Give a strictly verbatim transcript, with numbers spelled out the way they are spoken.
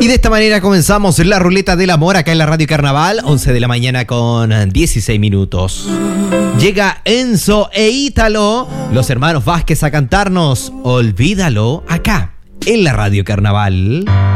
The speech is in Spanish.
Y de esta manera comenzamos la ruleta del amor acá en la Radio Carnaval, once de la mañana con dieciséis minutos. Llega Enzo e Ítalo, los hermanos Vázquez, a cantarnos Olvídalo acá en la Radio Carnaval.